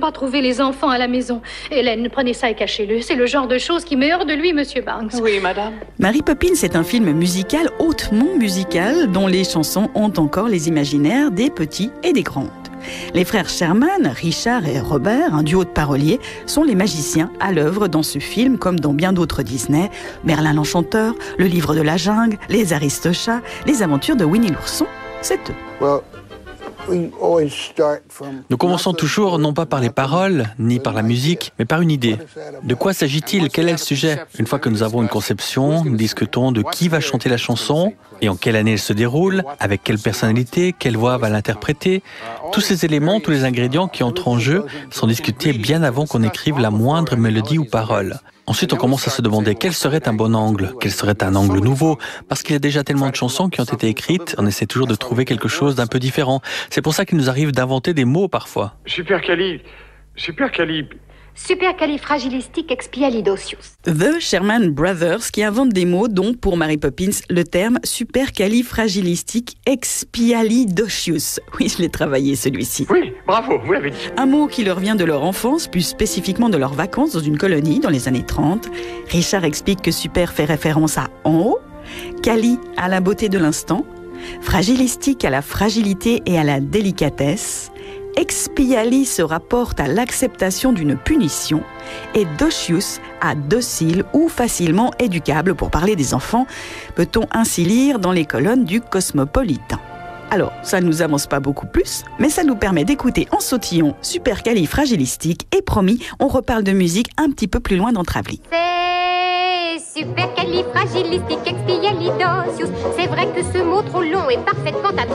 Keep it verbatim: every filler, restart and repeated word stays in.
pas trouver les enfants à la maison. Hélène, prenez ça et cachez-le. C'est le genre de choses qui met hors de lui, Monsieur Banks. Oui, madame. Mary Poppins est un film musical, hautement musical, dont les chansons ont encore les imaginaires des petits et des grandes. Les frères Sherman, Richard et Robert, un duo de paroliers, sont les magiciens à l'œuvre dans ce film, comme dans bien d'autres Disney, Merlin l'Enchanteur, Le Livre de la Jungle, Les Aristochats, Les Aventures de Winnie l'Ourson, c'est eux. Well, Nous commençons toujours non pas par les paroles, ni par la musique, mais par une idée. De quoi s'agit-il? Quel est le sujet? Une fois que nous avons une conception, nous discutons de qui va chanter la chanson et en quelle année elle se déroule, avec quelle personnalité, quelle voix va l'interpréter. Tous ces éléments, tous les ingrédients qui entrent en jeu sont discutés bien avant qu'on écrive la moindre mélodie ou parole. Ensuite, on commence à se demander quel serait un bon angle, quel serait un angle nouveau, parce qu'il y a déjà tellement de chansons qui ont été écrites, on essaie toujours de trouver quelque chose d'un peu différent. C'est pour ça qu'il nous arrive d'inventer des mots parfois. Supercali... Supercali... Supercalifragilisticexpialidocious. The Sherman Brothers qui inventent des mots dont, pour Mary Poppins, le terme supercalifragilisticexpialidocious. Oui, je l'ai travaillé celui-ci. Oui, bravo, vous l'avez dit. Un mot qui leur vient de leur enfance, plus spécifiquement de leurs vacances dans une colonie dans les années trente. Richard explique que super fait référence à en haut, cali à la beauté de l'instant, fragilistique à la fragilité et à la délicatesse, expiali se rapporte à l'acceptation d'une punition et docius à docile ou facilement éducable pour parler des enfants, peut-on ainsi lire dans les colonnes du Cosmopolitain. Alors, ça ne nous avance pas beaucoup plus, mais ça nous permet d'écouter en sautillon supercalifragilistique et promis, on reparle de musique un petit peu plus loin dans Travely. C'est supercalifragilisticexpialidocious. C'est vrai que ce mot trop long est parfaitement